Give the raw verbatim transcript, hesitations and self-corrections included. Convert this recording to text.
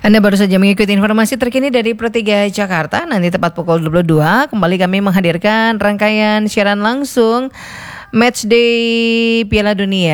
Anda baru saja mengikuti informasi terkini dari Pro tiga Jakarta. Nanti tepat pukul dua puluh dua kembali kami menghadirkan rangkaian siaran langsung Matchday Piala Dunia